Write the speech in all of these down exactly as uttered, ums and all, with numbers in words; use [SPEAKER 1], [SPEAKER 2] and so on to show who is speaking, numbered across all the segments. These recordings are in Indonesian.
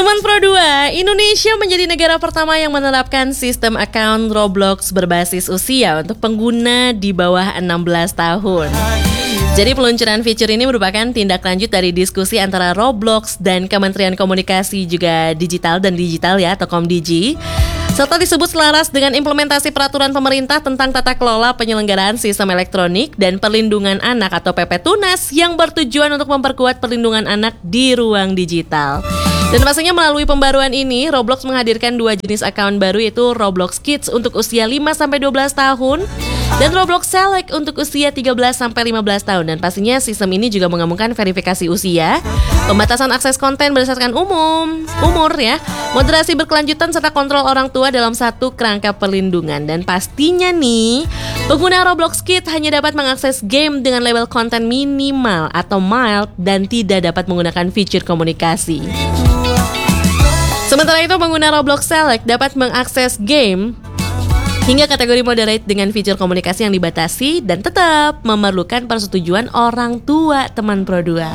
[SPEAKER 1] Teman Pro dua, Indonesia menjadi negara pertama yang menerapkan sistem account Roblox berbasis usia untuk pengguna di bawah enam belas tahun. Jadi peluncuran fitur ini merupakan tindak lanjut dari diskusi antara Roblox dan Kementerian Komunikasi juga Digital dan Digital ya atau Komdigi, serta disebut selaras dengan implementasi peraturan pemerintah tentang tata kelola penyelenggaraan sistem elektronik dan perlindungan anak atau P P Tunas yang bertujuan untuk memperkuat perlindungan anak di ruang digital. Dan pastinya melalui pembaruan ini, Roblox menghadirkan dua jenis account baru, yaitu Roblox Kids untuk usia lima sampai dua belas tahun dan Roblox Select untuk usia tiga belas sampai lima belas tahun. Dan pastinya sistem ini juga menggabungkan verifikasi usia, pembatasan akses konten berdasarkan umum, umur ya, moderasi berkelanjutan serta kontrol orang tua dalam satu kerangka perlindungan. Dan pastinya nih, pengguna Roblox Kids hanya dapat mengakses game dengan level konten minimal atau mild dan tidak dapat menggunakan fitur komunikasi. Sementara itu, pengguna Roblox Select dapat mengakses game hingga kategori moderate dengan fitur komunikasi yang dibatasi dan tetap memerlukan persetujuan orang tua teman Pro dua.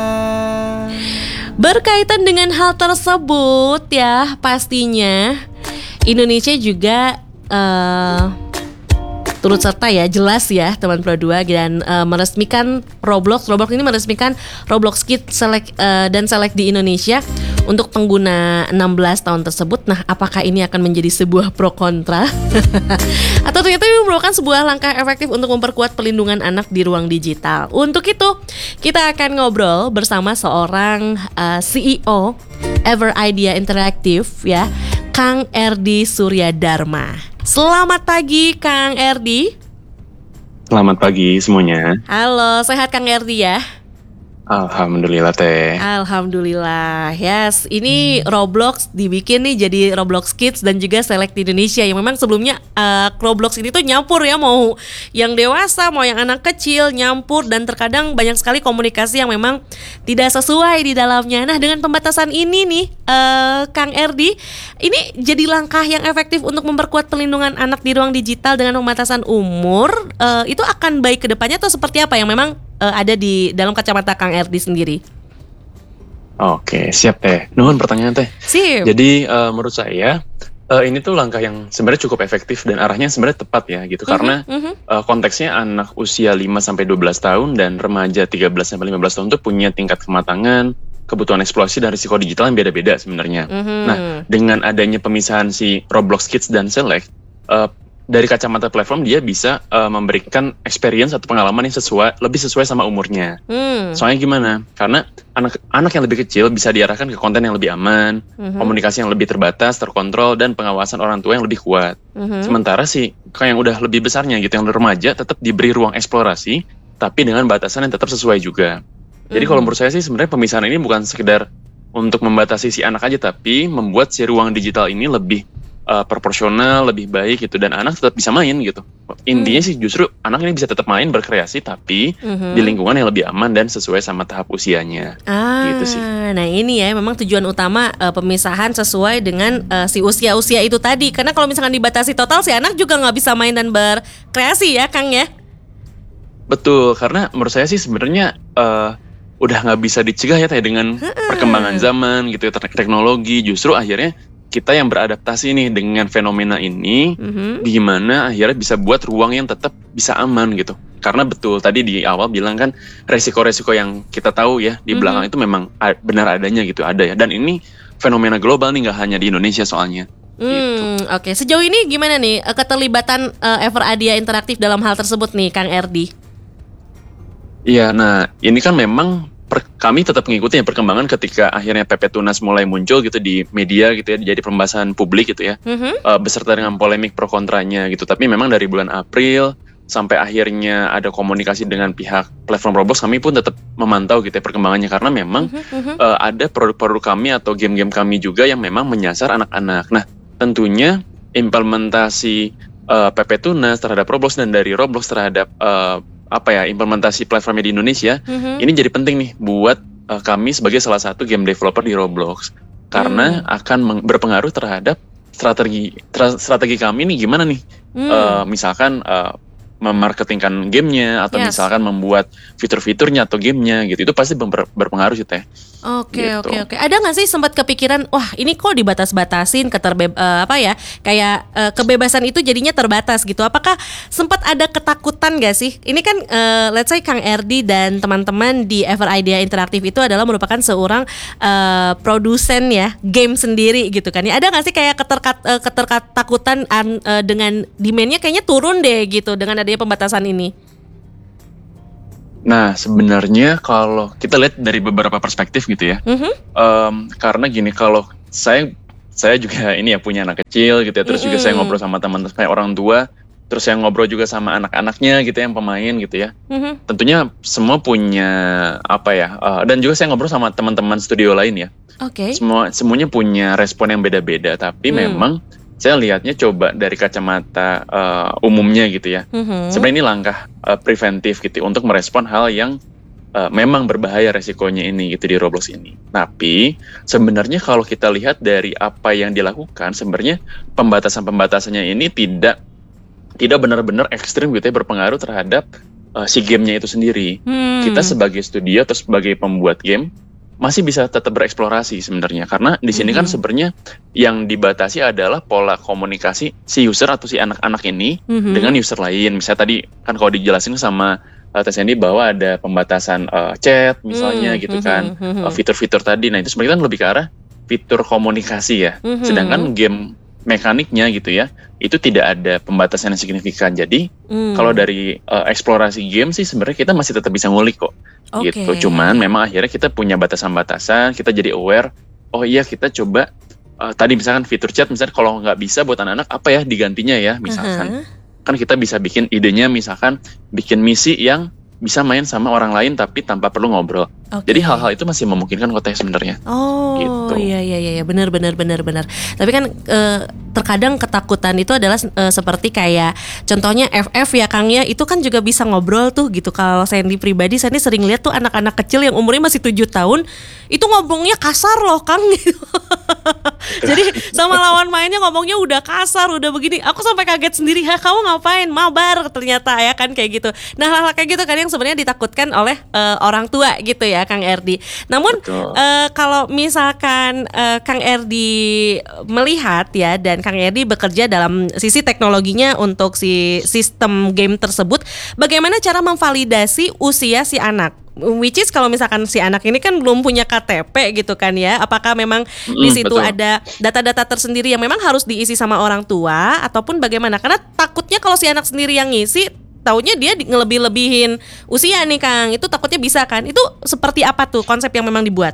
[SPEAKER 1] Berkaitan dengan hal tersebut ya, pastinya Indonesia juga uh, turut serta ya, jelas ya teman Pro dua, dan uh, meresmikan Roblox. Roblox ini meresmikan Roblox Kids Select uh, dan Select di Indonesia untuk pengguna enam belas tahun tersebut. Nah, apakah ini akan menjadi sebuah pro kontra? Atau ternyata ini merupakan sebuah langkah efektif untuk memperkuat perlindungan anak di ruang digital? Untuk itu, kita akan ngobrol bersama seorang uh, C E O Ever Idea Interactive ya, Kang Erdi Suryadharma. Selamat pagi Kang Erdi.
[SPEAKER 2] Selamat pagi semuanya.
[SPEAKER 1] Halo, sehat Kang Erdi ya?
[SPEAKER 2] Alhamdulillah teh.
[SPEAKER 1] Alhamdulillah. Yes, ini Roblox dibikin nih jadi Roblox Kids dan juga Select di Indonesia, yang memang sebelumnya uh, Roblox ini tuh nyampur ya, mau yang dewasa mau yang anak kecil nyampur, dan terkadang banyak sekali komunikasi yang memang tidak sesuai di dalamnya. Nah, dengan pembatasan ini nih uh, Kang Erdi, ini jadi langkah yang efektif untuk memperkuat perlindungan anak di ruang digital dengan pembatasan umur. Uh, itu akan baik ke depannya atau seperti apa yang memang Uh, ada di dalam kacamata Kang Erdi sendiri?
[SPEAKER 2] Oke, siap teh. Nuhun pertanyaan teh.
[SPEAKER 1] Sip.
[SPEAKER 2] Jadi uh, menurut saya uh, ini tuh langkah yang sebenarnya cukup efektif dan arahnya sebenarnya tepat ya gitu. Uh-huh, karena uh-huh. Uh, konteksnya anak usia lima sampai dua belas tahun dan remaja tiga belas sampai lima belas tahun tuh punya tingkat kematangan, kebutuhan eksplorasi dan risiko digital yang beda-beda sebenarnya. Uh-huh. Nah, dengan adanya pemisahan si Roblox Kids dan Select, uh, dari kacamata platform dia bisa uh, memberikan experience atau pengalaman yang sesuai, lebih sesuai sama umurnya. Hmm. Soalnya gimana? Karena anak anak yang lebih kecil bisa diarahkan ke konten yang lebih aman, mm-hmm. komunikasi yang lebih terbatas, terkontrol, dan pengawasan orang tua yang lebih kuat. Mm-hmm. Sementara sih kayak yang udah lebih besarnya gitu, yang remaja tetap diberi ruang eksplorasi, tapi dengan batasan yang tetap sesuai juga. Jadi mm-hmm. kalau menurut saya sih sebenarnya pemisahan ini bukan sekedar untuk membatasi si anak aja, tapi membuat si ruang digital ini lebih Uh, proporsional, lebih baik gitu, dan anak tetap bisa main gitu. Intinya hmm. sih justru anak ini bisa tetap main, berkreasi, tapi hmm. di lingkungan yang lebih aman dan sesuai sama tahap usianya. Ah, gitu sih.
[SPEAKER 1] Nah ini ya memang tujuan utama uh, pemisahan sesuai dengan uh, si usia-usia itu tadi. Karena kalau misalkan dibatasi total, si anak juga nggak bisa main dan berkreasi ya Kang ya.
[SPEAKER 2] Betul, karena menurut saya sih sebenarnya uh, udah nggak bisa dicegah ya teh dengan hmm. perkembangan zaman gitu, teknologi. Justru akhirnya kita yang beradaptasi nih dengan fenomena ini, mm-hmm. gimana akhirnya bisa buat ruang yang tetap bisa aman gitu. Karena betul tadi di awal bilang kan, resiko-resiko yang kita tahu ya di mm-hmm. belakang itu memang benar adanya gitu, ada ya. Dan ini fenomena global nih, nggak hanya di Indonesia soalnya. Hmm, gitu.
[SPEAKER 1] Oke, okay. Sejauh ini gimana nih keterlibatan uh, Ever Idea Interaktif dalam hal tersebut nih, Kang Erdi?
[SPEAKER 2] Iya, nah ini kan memang Per, kami tetap mengikuti ya perkembangan ketika akhirnya P P Tunas mulai muncul gitu di media gitu ya, jadi pembahasan publik gitu ya, mm-hmm. uh, beserta dengan polemik pro kontranya gitu. Tapi memang dari bulan April sampai akhirnya ada komunikasi dengan pihak platform Roblox, kami pun tetap memantau gitu ya perkembangannya, karena memang mm-hmm. uh, ada produk-produk kami atau game-game kami juga yang memang menyasar anak-anak. Nah, tentunya implementasi uh, P P Tunas terhadap Roblox dan dari Roblox terhadap uh, apa ya implementasi platformnya di Indonesia, mm-hmm. ini jadi penting nih buat uh, kami sebagai salah satu game developer di Roblox, karena mm. akan meng- berpengaruh terhadap strategi tra- strategi kami nih gimana nih, mm. uh, misalkan uh, memarketingkan gamenya atau yes. misalkan membuat fitur-fiturnya atau gamenya gitu, itu pasti ber- berpengaruh sih teh.
[SPEAKER 1] Oke
[SPEAKER 2] gitu.
[SPEAKER 1] oke oke. Ada nggak sih sempat kepikiran, wah ini kok dibatas-batasin, keterbe eh, apa ya, kayak eh, kebebasan itu jadinya terbatas gitu. Apakah sempat ada ketakutan nggak sih? Ini kan eh, let's say Kang Erdi dan teman-teman di Ever Idea Interaktif itu adalah merupakan seorang eh, produsen ya game sendiri gitu kan. Ya ada nggak sih kayak keterkat eh, keterkatakutan an- eh, dengan demand-nya kayaknya turun deh gitu dengan adanya pembatasan ini?
[SPEAKER 2] Nah, sebenarnya kalau kita lihat dari beberapa perspektif gitu ya,
[SPEAKER 1] Mhm.
[SPEAKER 2] em, karena gini, kalau saya saya juga ini ya punya anak kecil gitu ya, terus juga saya
[SPEAKER 1] Mm-mm.
[SPEAKER 2] ngobrol sama teman-teman saya orang tua, terus saya ngobrol juga sama anak-anaknya gitu yang pemain gitu ya.
[SPEAKER 1] Mhm.
[SPEAKER 2] Tentunya semua punya apa ya, eh, dan juga saya ngobrol sama teman-teman studio lain ya.
[SPEAKER 1] Oke.
[SPEAKER 2] Semua semuanya punya respon yang beda-beda, tapi
[SPEAKER 1] Hmm.
[SPEAKER 2] memang saya lihatnya coba dari kacamata eh, umumnya gitu ya.
[SPEAKER 1] Mhm.
[SPEAKER 2] Sebenarnya ini langkah eh, preventif gitu untuk merespon hal yang eh, memang berbahaya resikonya ini gitu di Roblox ini. Tapi sebenarnya kalau kita lihat dari apa yang dilakukan, sebenarnya pembatasan-pembatasannya ini tidak tidak benar-benar ekstrim gitu ya, berpengaruh terhadap eh, si gamenya itu sendiri.
[SPEAKER 1] Hmm.
[SPEAKER 2] Kita sebagai studio atau sebagai pembuat game masih bisa tetap bereksplorasi sebenarnya, karena di sini kan
[SPEAKER 1] Mhm.
[SPEAKER 2] sebenarnya yang dibatasi adalah pola komunikasi si user atau si anak-anak ini
[SPEAKER 1] Mhm.
[SPEAKER 2] dengan user lain. Misalnya tadi kan kalau dijelasin sama uh, Teh Sandy bahwa ada pembatasan uh, chat misalnya
[SPEAKER 1] Hmm,
[SPEAKER 2] gitu
[SPEAKER 1] mhm,
[SPEAKER 2] kan,
[SPEAKER 1] mhm.
[SPEAKER 2] uh, fitur-fitur tadi. Nah itu sebenarnya kan lebih ke arah fitur komunikasi ya.
[SPEAKER 1] Mhm.
[SPEAKER 2] Sedangkan game mekaniknya gitu ya, itu tidak ada pembatasan yang signifikan. Jadi
[SPEAKER 1] Hmm.
[SPEAKER 2] kalau dari uh, eksplorasi game sih sebenarnya kita masih tetap bisa ngulik kok.
[SPEAKER 1] Oke.
[SPEAKER 2] Gitu. Cuman memang akhirnya kita punya batasan-batasan, kita jadi aware. Oh iya, kita coba uh, tadi misalkan fitur chat, misalkan kalau nggak bisa buat anak-anak apa ya digantinya ya, misalkan.
[SPEAKER 1] Aha.
[SPEAKER 2] Kan kita bisa bikin idenya, misalkan bikin misi yang bisa main sama orang lain tapi tanpa perlu ngobrol.
[SPEAKER 1] Oke.
[SPEAKER 2] Jadi hal-hal itu masih memungkinkan kok Teh sebenarnya.
[SPEAKER 1] Oh
[SPEAKER 2] Gitu.
[SPEAKER 1] iya iya iya benar benar benar benar. Tapi kan eh, terkadang ketakutan itu adalah eh, seperti kayak contohnya F F ya Kang ya, itu kan juga bisa ngobrol tuh gitu. Kalau Sandy pribadi, Sandy sering lihat tuh anak-anak kecil yang umurnya masih tujuh tahun itu ngomongnya kasar loh Kang gitu. Jadi sama lawan mainnya ngomongnya udah kasar, udah begini. Aku sampai kaget sendiri, "Hah, kamu ngapain? Mabar," ternyata ya kan kayak gitu. Nah, hal-hal kayak gitu kan yang sebenarnya ditakutkan oleh eh, orang tua gitu ya Kang Erdi. Namun
[SPEAKER 2] Betul.
[SPEAKER 1] eh, kalau misalkan eh, Kang Erdi melihat ya, dan Kang Erdi bekerja dalam sisi teknologinya untuk si sistem game tersebut, bagaimana cara memvalidasi usia si anak? Which is kalau misalkan si anak ini kan belum punya K T P gitu kan ya, apakah memang di
[SPEAKER 2] Mm-mm,
[SPEAKER 1] situ
[SPEAKER 2] betul.
[SPEAKER 1] ada data-data tersendiri yang memang harus diisi sama orang tua ataupun bagaimana? Karena takutnya kalau si anak sendiri yang ngisi, taunya dia di- ngelebih-lebihin usia nih Kang, itu takutnya bisa kan? Itu seperti apa tuh konsep yang memang dibuat?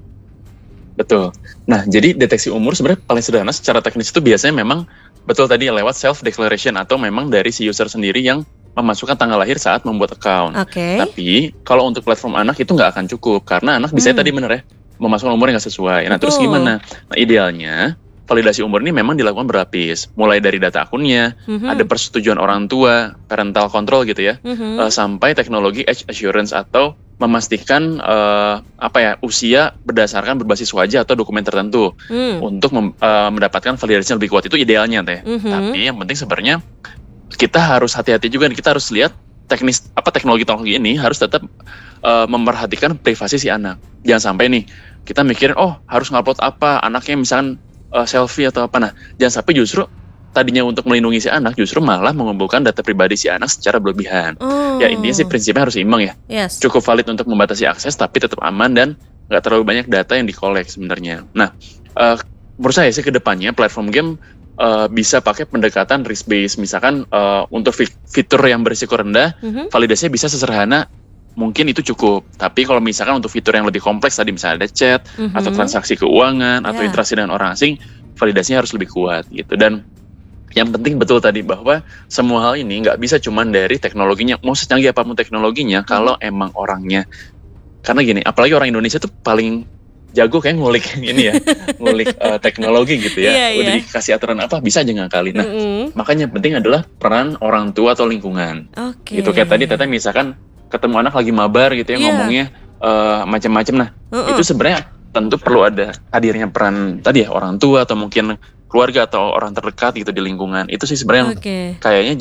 [SPEAKER 2] Betul. Nah, jadi deteksi umur sebenarnya paling sederhana secara teknis itu biasanya memang betul tadi lewat self declaration atau memang dari si user sendiri yang memasukkan tanggal lahir saat membuat account.
[SPEAKER 1] Oke.
[SPEAKER 2] Tapi kalau untuk platform anak itu nggak akan cukup karena anak bisa
[SPEAKER 1] Hmm.
[SPEAKER 2] tadi bener ya memasukkan umur yang nggak sesuai. Nah terus
[SPEAKER 1] Betul.
[SPEAKER 2] gimana? Nah idealnya validasi umur ini memang dilakukan berlapis, mulai dari data akunnya,
[SPEAKER 1] Mhm.
[SPEAKER 2] ada persetujuan orang tua, parental control gitu ya,
[SPEAKER 1] Mhm.
[SPEAKER 2] eh, sampai teknologi age assurance atau memastikan eh, apa ya usia berdasarkan berbasis wajah atau dokumen tertentu
[SPEAKER 1] Hmm.
[SPEAKER 2] untuk mem- eh, mendapatkan validasi yang lebih kuat itu idealnya teh.
[SPEAKER 1] Mhm.
[SPEAKER 2] Tapi yang penting sebenarnya kita harus hati-hati juga, nih. Kita harus lihat teknis apa teknologi-teknologi ini harus tetap eh, memperhatikan privasi si anak. Jangan sampai nih kita mikirin oh harus ngupload apa anaknya misalkan eh, selfie atau apa. Nah jangan sampai justru tadinya untuk melindungi si anak justru malah mengumpulkan data pribadi si anak secara berlebihan.
[SPEAKER 1] Oh.
[SPEAKER 2] Ya intinya sih prinsipnya harus seimbang ya.
[SPEAKER 1] Yes.
[SPEAKER 2] Cukup valid untuk membatasi akses tapi tetap aman dan nggak terlalu banyak data yang dikolek sebenarnya. Nah, eh, menurut saya sih ke depannya platform game eh, bisa pakai pendekatan risk based, misalkan eh, untuk fi- fitur yang berisiko rendah,
[SPEAKER 1] Mhm.
[SPEAKER 2] validasinya bisa sesederhana mungkin itu cukup. Tapi kalau misalkan untuk fitur yang lebih kompleks tadi misalnya ada chat
[SPEAKER 1] Mhm.
[SPEAKER 2] atau transaksi keuangan atau
[SPEAKER 1] Ya.
[SPEAKER 2] interaksi dengan orang asing, validasinya harus lebih kuat gitu. Dan yang penting betul tadi bahwa semua hal ini nggak bisa cuman dari teknologinya, mau secanggih apapun teknologinya, kalau emang orangnya. Karena gini, apalagi orang Indonesia tuh paling jago kayak ngulik ini ya, ngulik eh, teknologi gitu ya.
[SPEAKER 1] Iya,
[SPEAKER 2] Udah
[SPEAKER 1] iya.
[SPEAKER 2] dikasih aturan apa bisa aja ngakalin. Nah,
[SPEAKER 1] Mhm.
[SPEAKER 2] makanya penting adalah peran orang tua atau lingkungan.
[SPEAKER 1] Oke.
[SPEAKER 2] Gitu kayak tadi Teteh misalkan ketemu anak lagi mabar gitu ya,
[SPEAKER 1] Iya.
[SPEAKER 2] ngomongnya eh, macam-macam. Nah,
[SPEAKER 1] Mhm.
[SPEAKER 2] itu sebenarnya tentu perlu ada hadirnya peran tadi ya orang tua atau mungkin keluarga atau orang terdekat gitu di lingkungan. Itu sih sebenarnya yang
[SPEAKER 1] Oke.
[SPEAKER 2] kayaknya jadi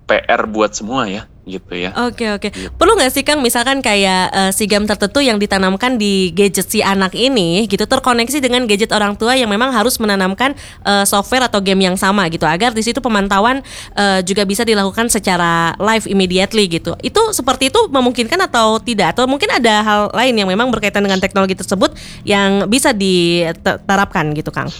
[SPEAKER 2] P R buat semua ya, gitu ya.
[SPEAKER 1] Oke oke. Perlu nggak sih Kang, misalkan kayak uh, si game tertentu yang ditanamkan di gadget si anak ini, gitu, terkoneksi dengan gadget orang tua yang memang harus menanamkan uh, software atau game yang sama, gitu, agar di situ pemantauan uh, juga bisa dilakukan secara live immediately, gitu. Itu seperti itu memungkinkan atau tidak? Atau mungkin ada hal lain yang memang berkaitan dengan teknologi tersebut yang bisa diterapkan, gitu, Kang?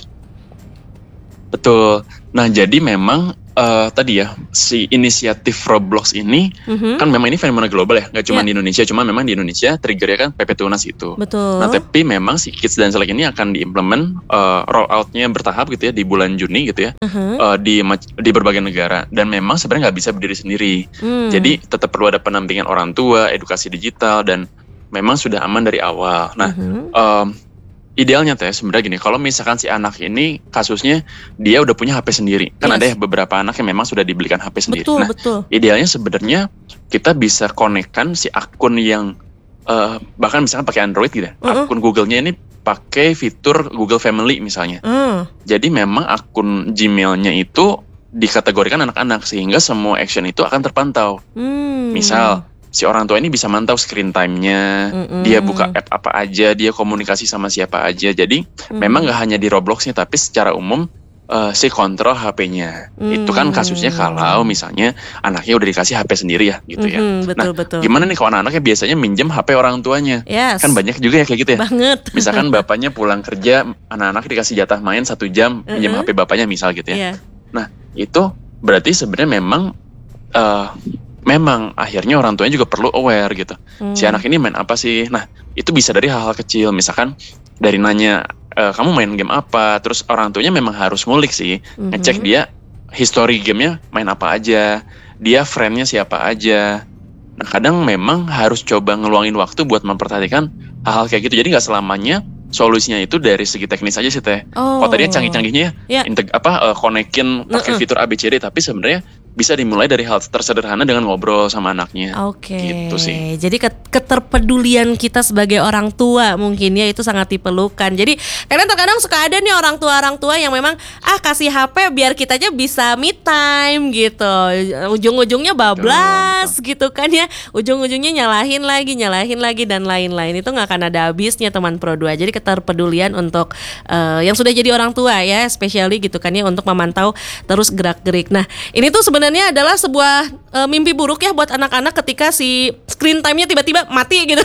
[SPEAKER 2] Betul. Nah, jadi memang Uh, tadi ya, si inisiatif Roblox ini mm-hmm. kan memang ini fenomena global ya, nggak cuma yeah. di Indonesia, cuma memang di Indonesia triggernya kan P P Tunas itu.
[SPEAKER 1] Betul.
[SPEAKER 2] Nah, tapi memang si Kids dan Select ini akan diimplement uh, roll out-nya bertahap gitu ya di bulan Juni gitu ya, uh-huh. uh, di di berbagai negara, dan memang sebenarnya nggak bisa berdiri sendiri. Mm. Jadi tetap perlu ada pendampingan orang tua, edukasi digital, dan memang sudah aman dari awal. Nah, uh-huh. um, idealnya teh sebenarnya gini, kalau misalkan si anak ini kasusnya dia udah punya H P sendiri, kan yes. ada ya beberapa anak yang memang sudah dibelikan H P sendiri.
[SPEAKER 1] Betul,
[SPEAKER 2] nah,
[SPEAKER 1] betul.
[SPEAKER 2] Idealnya sebenarnya kita bisa konekkan si akun yang uh, bahkan misalkan pakai Android gitu, uh-uh. akun Google-nya ini pakai fitur Google Family misalnya. Uh. Jadi memang akun Gmail-nya itu dikategorikan anak-anak sehingga semua action itu akan terpantau. Hmm. Misal si orang tua ini bisa mantau screen time-nya, mm-mm. dia buka app apa aja, dia komunikasi sama siapa aja. Jadi mm. memang gak hanya di Roblox-nya, tapi secara umum uh, si kontrol H P-nya. Mm. Itu kan kasusnya kalau misalnya anaknya udah dikasih H P sendiri ya, gitu ya.
[SPEAKER 1] Mm-hmm, betul,
[SPEAKER 2] nah,
[SPEAKER 1] betul.
[SPEAKER 2] Gimana nih kalau anak-anaknya biasanya minjem H P orang tuanya?
[SPEAKER 1] Yes.
[SPEAKER 2] Kan banyak juga ya kayak gitu ya.
[SPEAKER 1] Banget.
[SPEAKER 2] Misalkan bapaknya pulang kerja, anak-anak dikasih jatah main satu jam, mm-hmm. minjem H P bapaknya misal gitu ya. Yeah. Nah, itu berarti sebenarnya memang uh, memang akhirnya orang tuanya juga perlu aware gitu. Hmm. Si anak ini main apa sih? Nah, itu bisa dari hal-hal kecil. Misalkan dari nanya, e, kamu main game apa? Terus orang tuanya memang harus ngulik sih. Hmm. Ngecek dia history gamenya main apa aja. Dia friendnya siapa aja. Nah, kadang memang harus coba ngeluangin waktu buat memperhatikan hal-hal kayak gitu. Jadi gak selamanya solusinya itu dari segi teknis aja sih teh. Oh. Kalau tadinya canggih-canggihnya ya, yeah. integ- apa uh, konekin pakai uh-uh. fitur A B C D, tapi sebenarnya bisa dimulai dari hal tersederhana dengan ngobrol sama anaknya.
[SPEAKER 1] Oke. Okay.
[SPEAKER 2] Gitu sih.
[SPEAKER 1] Jadi keterpedulian kita sebagai orang tua mungkin ya itu sangat diperlukan. Jadi kadang terkadang suka ada nih orang tua-orang tua yang memang ah kasih H P biar kita aja bisa me time gitu. Ujung-ujungnya bablas betul, gitu kan ya. Ujung-ujungnya nyalahin lagi, nyalahin lagi dan lain-lain. Itu nggak akan ada habisnya teman Pro dua. Jadi keterpedulian untuk uh, yang sudah jadi orang tua ya, especially gitu kan ya, untuk memantau terus gerak-gerik. Nah, ini tuh sebenarnya sebenarnya adalah sebuah e, mimpi buruk ya buat anak-anak ketika si screen time-nya tiba-tiba mati gitu.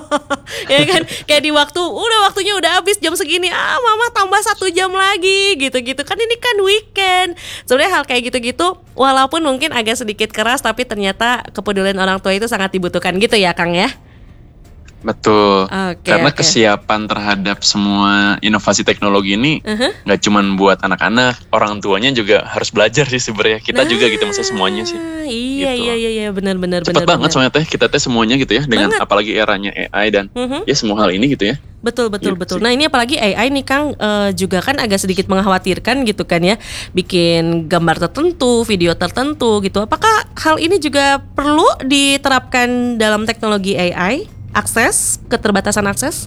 [SPEAKER 1] Ya kan, kayak di waktu udah waktunya udah habis jam segini, ah mama tambah satu jam lagi gitu-gitu kan, ini kan weekend. Sebenarnya hal kayak gitu-gitu walaupun mungkin agak sedikit keras, tapi ternyata kepedulian orang tua itu sangat dibutuhkan gitu ya Kang ya.
[SPEAKER 2] Betul,
[SPEAKER 1] okay,
[SPEAKER 2] karena
[SPEAKER 1] okay.
[SPEAKER 2] kesiapan terhadap semua inovasi teknologi ini nggak uh-huh. cuma buat anak-anak, orang tuanya juga harus belajar sih sebenarnya. Kita nah, juga gitu, maksudnya semuanya sih.
[SPEAKER 1] Iya
[SPEAKER 2] gitu.
[SPEAKER 1] iya iya iya benar-benar.
[SPEAKER 2] Cepat
[SPEAKER 1] benar,
[SPEAKER 2] banget
[SPEAKER 1] benar.
[SPEAKER 2] soalnya teh kita teh semuanya gitu ya, dengan banget. Apalagi eranya A I dan uh-huh. ya semua hal ini gitu ya.
[SPEAKER 1] Betul betul
[SPEAKER 2] gitu
[SPEAKER 1] betul.
[SPEAKER 2] Sih.
[SPEAKER 1] Nah ini apalagi A I nih Kang uh, juga kan agak sedikit mengkhawatirkan gitu kan ya, bikin gambar tertentu, video tertentu gitu. Apakah hal ini juga perlu diterapkan dalam teknologi A I? Akses, keterbatasan akses?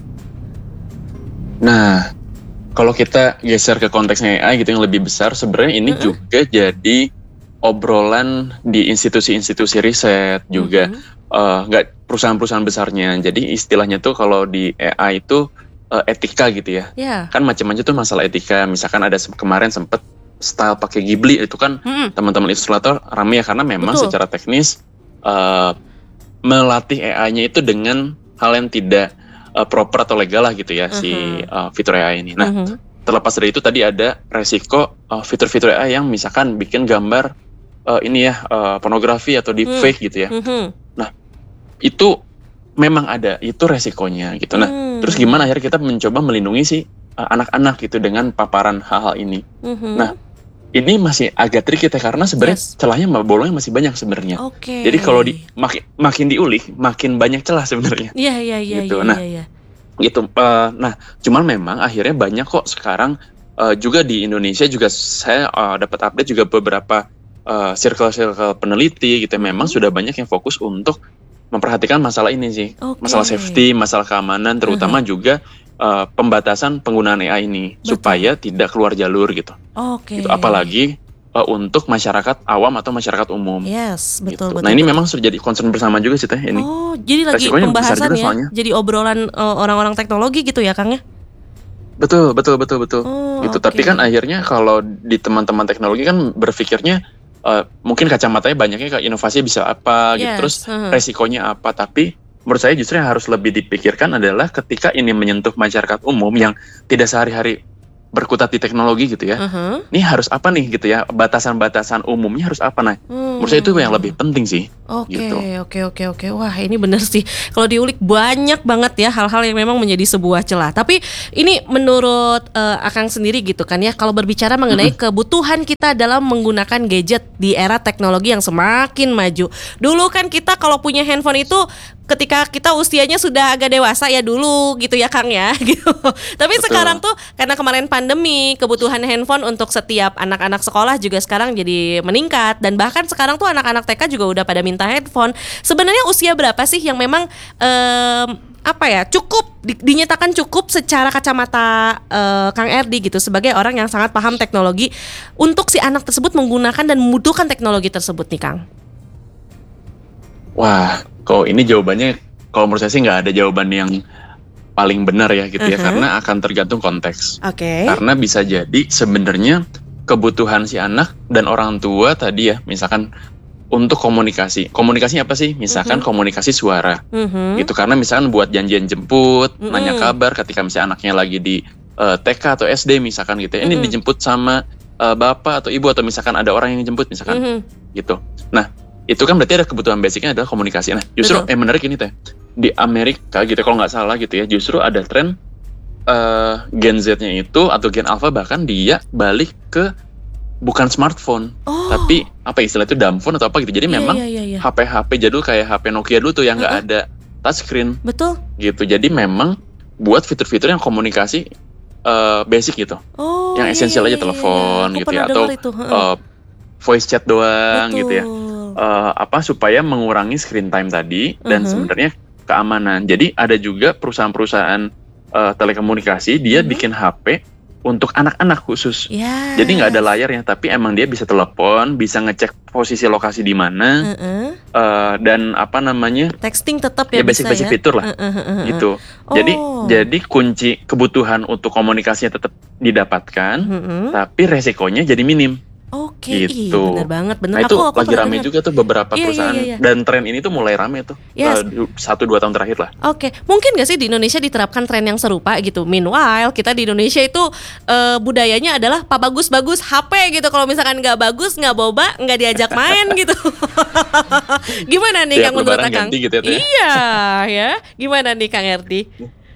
[SPEAKER 2] Nah, kalau kita geser ke konteksnya A I gitu yang lebih besar, sebenarnya ini uh-uh. juga jadi obrolan di institusi-institusi riset juga, uh-uh. uh, nggak perusahaan-perusahaan besarnya. Jadi istilahnya tuh kalau di A I itu uh, etika gitu ya. Yeah. Kan macam-macam tuh masalah etika. Misalkan ada se- kemarin sempet style pakai Ghibli itu kan uh-uh. teman-teman ilustrator ramai ya, karena memang betul. Secara teknis uh, melatih A I-nya itu dengan hal yang tidak uh, proper atau legal lah gitu ya, uh-huh. si uh, fitur A I ini. Nah, uh-huh. terlepas dari itu tadi ada resiko uh, fitur-fitur A I yang misalkan bikin gambar uh, ini ya uh, pornografi atau deepfake uh-huh. gitu ya. Uh-huh. Nah, itu memang ada, itu resikonya gitu. Nah, uh-huh. terus gimana akhirnya kita mencoba melindungi si uh, anak-anak gitu dengan paparan hal-hal ini. Uh-huh. Nah, ini masih agak tricky ya, karena sebenarnya yes. celahnya bolongnya masih banyak sebenarnya.
[SPEAKER 1] Okay.
[SPEAKER 2] Jadi kalau di makin makin diulik, makin banyak celah sebenarnya.
[SPEAKER 1] Iya iya iya.
[SPEAKER 2] Gitu.
[SPEAKER 1] Ya,
[SPEAKER 2] nah,
[SPEAKER 1] ya, ya.
[SPEAKER 2] gitu. Uh, nah, cuman memang akhirnya banyak kok sekarang uh, juga di Indonesia juga saya uh, dapat update juga beberapa uh, circle-circle peneliti gitu. Memang hmm. sudah banyak yang fokus untuk memperhatikan masalah ini sih, okay. masalah safety, masalah keamanan, terutama uh-huh. juga uh, pembatasan penggunaan A I ini. Betul. Supaya tidak keluar jalur gitu.
[SPEAKER 1] Oke. Okay.
[SPEAKER 2] Gitu. Apalagi uh, untuk masyarakat awam atau masyarakat umum.
[SPEAKER 1] Yes, betul,
[SPEAKER 2] Gitu.
[SPEAKER 1] betul,
[SPEAKER 2] Nah ini
[SPEAKER 1] betul.
[SPEAKER 2] memang sudah jadi concern bersama juga sih Teh ini.
[SPEAKER 1] Oh, jadi lagi
[SPEAKER 2] Resikonya besar
[SPEAKER 1] pembahasan
[SPEAKER 2] juga
[SPEAKER 1] ya,
[SPEAKER 2] soalnya.
[SPEAKER 1] jadi obrolan uh, orang-orang teknologi gitu ya Kang ya?
[SPEAKER 2] Betul, betul, betul, betul.
[SPEAKER 1] Oh,
[SPEAKER 2] Gitu.
[SPEAKER 1] oke.
[SPEAKER 2] Tapi kan akhirnya kalau di teman-teman teknologi kan berpikirnya uh, mungkin kacamatanya banyaknya ke inovasi bisa apa gitu, terus
[SPEAKER 1] Yes, heeh.
[SPEAKER 2] resikonya apa. Tapi menurut saya justru yang harus lebih dipikirkan adalah ketika ini menyentuh masyarakat umum yang tidak sehari-hari berkutat di teknologi gitu ya.
[SPEAKER 1] Uh-huh.
[SPEAKER 2] Ini harus apa nih gitu ya, batasan-batasan umumnya harus apa nah. Menurut saya itu yang lebih penting sih.
[SPEAKER 1] Oke,
[SPEAKER 2] Gitu.
[SPEAKER 1] oke, oke, oke. Wah, ini bener sih. Kalau diulik banyak banget ya hal-hal yang memang menjadi sebuah celah. Tapi ini menurut eh, Akang sendiri gitu kan ya, kalau berbicara mengenai kebutuhan kita dalam menggunakan gadget di era teknologi yang semakin maju. Dulu kan kita kalau punya handphone itu ketika kita usianya sudah agak dewasa ya dulu gitu ya Kang ya gitu. Tapi
[SPEAKER 2] Betul.
[SPEAKER 1] sekarang tuh karena kemarin pandemi, kebutuhan handphone untuk setiap anak-anak sekolah juga sekarang jadi meningkat, dan bahkan sekarang tuh anak-anak T K juga udah pada minta handphone. Sebenarnya usia berapa sih yang memang em, apa ya cukup di- dinyatakan cukup secara kacamata eh, Kang Erdi gitu sebagai orang yang sangat paham teknologi untuk si anak tersebut menggunakan dan membutuhkan teknologi tersebut nih Kang?
[SPEAKER 2] Wah, kalau ini jawabannya, kalau menurut saya sih nggak ada jawaban yang paling benar ya gitu ya,
[SPEAKER 1] Uh-huh.
[SPEAKER 2] karena akan tergantung konteks.
[SPEAKER 1] Oke.
[SPEAKER 2] Karena bisa jadi sebenarnya kebutuhan si anak dan orang tua tadi ya, misalkan untuk komunikasi. Komunikasinya apa sih? Misalkan
[SPEAKER 1] Mhm.
[SPEAKER 2] komunikasi suara.
[SPEAKER 1] Mhm.
[SPEAKER 2] Gitu, karena misalkan buat janjian jemput,
[SPEAKER 1] Mm-mm.
[SPEAKER 2] nanya kabar ketika misalnya anaknya lagi di eh, T K atau S D misalkan gitu ya. Ini
[SPEAKER 1] Mm-mm.
[SPEAKER 2] dijemput sama eh, bapak atau ibu, atau misalkan ada orang yang jemput misalkan
[SPEAKER 1] Mhm.
[SPEAKER 2] gitu. Nah, itu kan berarti ada kebutuhan basicnya adalah komunikasi. Nah, justru
[SPEAKER 1] Betul.
[SPEAKER 2] eh menarik ini Teh. Di Amerika gitu kalau nggak salah gitu ya, justru ada tren eh, Gen Z-nya itu atau Gen Alpha bahkan dia balik ke bukan smartphone,
[SPEAKER 1] Oh.
[SPEAKER 2] tapi apa istilah itu dumb phone atau apa gitu. Jadi
[SPEAKER 1] Iya,
[SPEAKER 2] memang
[SPEAKER 1] iya, iya, iya.
[SPEAKER 2] H P H P jadul kayak H P Nokia dulu tuh yang nggak
[SPEAKER 1] Uh-uh.
[SPEAKER 2] ada touchscreen
[SPEAKER 1] Betul.
[SPEAKER 2] gitu. Jadi memang buat fitur-fitur yang komunikasi eh, basic gitu,
[SPEAKER 1] Oh,
[SPEAKER 2] yang
[SPEAKER 1] iya,
[SPEAKER 2] esensial
[SPEAKER 1] iya,
[SPEAKER 2] aja
[SPEAKER 1] iya,
[SPEAKER 2] telepon
[SPEAKER 1] iya. Aku
[SPEAKER 2] gitu
[SPEAKER 1] pernah
[SPEAKER 2] ya, atau
[SPEAKER 1] dengar itu, heeh.
[SPEAKER 2] eh, voice chat doang
[SPEAKER 1] Betul.
[SPEAKER 2] gitu ya. Eh, apa supaya mengurangi screen time tadi dan
[SPEAKER 1] Uh-huh.
[SPEAKER 2] sebenarnya keamanan. Jadi ada juga perusahaan-perusahaan eh, telekomunikasi dia
[SPEAKER 1] Mhm.
[SPEAKER 2] bikin H P untuk anak-anak khusus.
[SPEAKER 1] Yes.
[SPEAKER 2] Jadi nggak ada layarnya, tapi emang dia bisa telepon, bisa ngecek posisi lokasi di mana,
[SPEAKER 1] Heeh.
[SPEAKER 2] eh, dan apa namanya,
[SPEAKER 1] Texting tetap
[SPEAKER 2] ya
[SPEAKER 1] ya, bisa
[SPEAKER 2] basic-basic
[SPEAKER 1] ya.
[SPEAKER 2] fitur lah,
[SPEAKER 1] Heeh, heeh, heeh.
[SPEAKER 2] gitu. Jadi
[SPEAKER 1] Oh.
[SPEAKER 2] jadi kunci kebutuhan untuk komunikasinya tetap didapatkan,
[SPEAKER 1] Mhm.
[SPEAKER 2] tapi resikonya jadi minim.
[SPEAKER 1] Oke, ih,
[SPEAKER 2] Gitu.
[SPEAKER 1] bener banget, bener.
[SPEAKER 2] Nah itu
[SPEAKER 1] Aku, aku
[SPEAKER 2] lagi
[SPEAKER 1] pernah
[SPEAKER 2] rame
[SPEAKER 1] dengar.
[SPEAKER 2] juga tuh beberapa
[SPEAKER 1] Iya, iya,
[SPEAKER 2] perusahaan,
[SPEAKER 1] iya, iya.
[SPEAKER 2] dan tren ini tuh mulai rame tuh
[SPEAKER 1] Yes.
[SPEAKER 2] eh, du- satu dua tahun terakhir lah.
[SPEAKER 1] Oke, mungkin gak sih di Indonesia diterapkan tren yang serupa gitu? Meanwhile, kita di Indonesia itu eh, budayanya adalah Pak bagus-bagus H P gitu. Kalau misalkan nggak bagus, nggak boba, nggak diajak main gitu. Gimana nih
[SPEAKER 2] Tiap
[SPEAKER 1] Kang menurut
[SPEAKER 2] lebaran
[SPEAKER 1] Akang?
[SPEAKER 2] ganti gitu ya, Teh?
[SPEAKER 1] Iya, ya. Gimana nih Kang Erdi?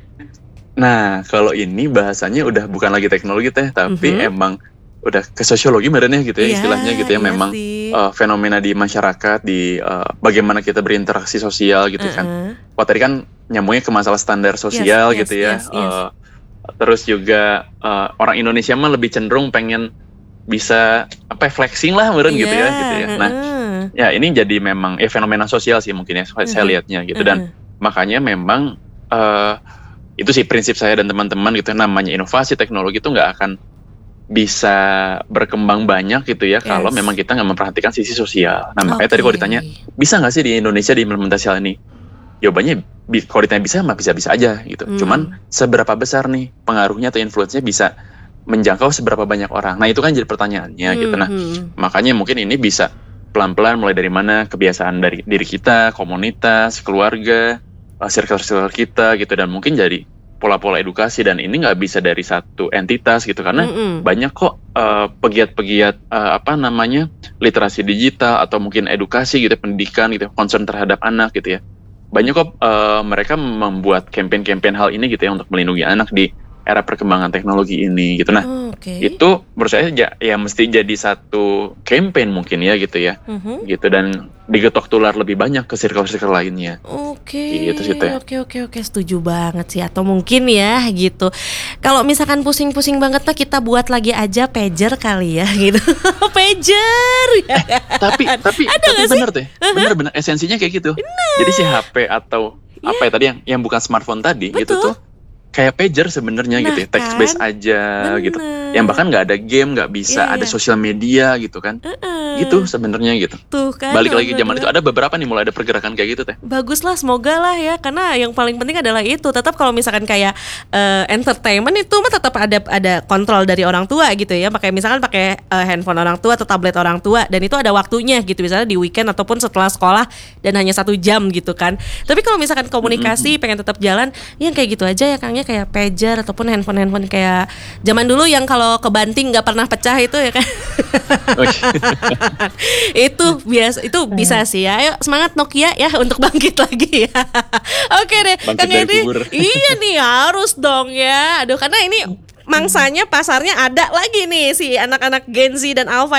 [SPEAKER 2] Nah kalau ini bahasanya udah bukan lagi teknologi Teh, tapi
[SPEAKER 1] Mhm.
[SPEAKER 2] emang udah ke sosiologi merenya gitu ya,
[SPEAKER 1] Iya,
[SPEAKER 2] istilahnya gitu ya,
[SPEAKER 1] iya
[SPEAKER 2] memang
[SPEAKER 1] sih.
[SPEAKER 2] eh, fenomena di masyarakat, di eh, bagaimana kita berinteraksi sosial gitu kan.
[SPEAKER 1] Heeh.
[SPEAKER 2] Wah tadi kan nyambungnya ke masalah standar sosial
[SPEAKER 1] Yes,
[SPEAKER 2] gitu
[SPEAKER 1] yes,
[SPEAKER 2] ya.
[SPEAKER 1] yes, yes.
[SPEAKER 2] Eh, terus juga eh, orang Indonesia mah lebih cenderung pengen bisa apa ya, flexing lah meren gitu ya,
[SPEAKER 1] Iya,
[SPEAKER 2] gitu ya. Nah
[SPEAKER 1] heeh.
[SPEAKER 2] ya ini jadi memang ya fenomena sosial sih mungkin ya, saya
[SPEAKER 1] Mhm.
[SPEAKER 2] lihatnya gitu. Dan
[SPEAKER 1] Heeh.
[SPEAKER 2] makanya memang eh, itu sih prinsip saya dan teman-teman gitu, namanya inovasi teknologi itu nggak akan bisa berkembang banyak gitu ya kalau
[SPEAKER 1] Yes.
[SPEAKER 2] memang kita nggak memperhatikan sisi sosial. Nah makanya tadi
[SPEAKER 1] Oke.
[SPEAKER 2] kalau ditanya bisa nggak sih di Indonesia diimplementasi hal ini, jawabannya bi- kalau ditanya bisa mah bisa-bisa aja gitu.
[SPEAKER 1] Hmm.
[SPEAKER 2] Cuman seberapa besar nih pengaruhnya atau influence-nya bisa menjangkau seberapa banyak orang. Nah itu kan jadi pertanyaannya gitu. Nah
[SPEAKER 1] Mhm.
[SPEAKER 2] makanya mungkin ini bisa pelan-pelan mulai dari mana, kebiasaan dari diri kita, komunitas, keluarga, uh, circle-circle kita gitu, dan mungkin jadi pola-pola edukasi. Dan ini nggak bisa dari satu entitas gitu, karena
[SPEAKER 1] Mm-mm.
[SPEAKER 2] banyak kok uh, pegiat-pegiat uh, apa namanya literasi digital atau mungkin edukasi gitu, pendidikan gitu, concern terhadap anak gitu ya. Banyak kok uh, mereka membuat campaign-campaign hal ini gitu ya untuk melindungi anak di era perkembangan teknologi ini gitu. Nah
[SPEAKER 1] Oke.
[SPEAKER 2] itu menurut saya ya, ya mesti jadi satu campaign mungkin ya gitu ya,
[SPEAKER 1] Mhm.
[SPEAKER 2] gitu, dan digetok tular lebih banyak ke circle-circle lainnya.
[SPEAKER 1] Oke,
[SPEAKER 2] Gitu sih, Teh.
[SPEAKER 1] oke, oke, oke, setuju banget sih. Atau mungkin ya gitu. Kalau misalkan pusing-pusing banget lah, kita buat lagi aja pager kali ya gitu. Pager. Ya.
[SPEAKER 2] Tapi tapi
[SPEAKER 1] Ada
[SPEAKER 2] tapi
[SPEAKER 1] nggak sih?
[SPEAKER 2] bener deh, bener-bener esensinya kayak gitu. Jadi si H P atau apa ya tadi yang yang bukan smartphone tadi gitu
[SPEAKER 1] Betul.
[SPEAKER 2] tuh kayak pager sebenarnya
[SPEAKER 1] Nah,
[SPEAKER 2] gitu ya, text based
[SPEAKER 1] kan?
[SPEAKER 2] aja gitu.
[SPEAKER 1] Bener.
[SPEAKER 2] yang bahkan nggak ada game, nggak bisa
[SPEAKER 1] Iya,
[SPEAKER 2] ada
[SPEAKER 1] iya.
[SPEAKER 2] sosial media gitu kan.
[SPEAKER 1] Heeh.
[SPEAKER 2] Gitu sebenarnya gitu.
[SPEAKER 1] Tuh kan.
[SPEAKER 2] Balik lagi
[SPEAKER 1] maksud
[SPEAKER 2] zaman
[SPEAKER 1] gue.
[SPEAKER 2] itu ada beberapa nih mulai ada pergerakan kayak gitu teh.
[SPEAKER 1] Bagus lah, semoga lah ya, karena yang paling penting adalah itu. Tetap kalau misalkan kayak eh, entertainment itu mah tetap ada ada kontrol dari orang tua gitu ya. Pakai misalkan pakai eh, handphone orang tua atau tablet orang tua, dan itu ada waktunya gitu, misalnya di weekend ataupun setelah sekolah dan hanya satu jam gitu kan. Tapi kalau misalkan komunikasi pengen tetap jalan, yang kayak gitu aja ya Kangnya, kayak pager ataupun handphone-handphone kayak zaman dulu yang kalau kebanting nggak pernah pecah itu ya kan.
[SPEAKER 2] Oh,
[SPEAKER 1] Itu biasa, itu bisa sih ya. Ayo semangat Nokia ya untuk bangkit lagi ya. Oke deh,
[SPEAKER 2] Bangkit
[SPEAKER 1] Kang
[SPEAKER 2] dari
[SPEAKER 1] Edi.
[SPEAKER 2] kubur.
[SPEAKER 1] Iya nih harus dong ya. Aduh, karena ini mangsanya pasarnya ada lagi nih si anak-anak Gen Z dan Alpha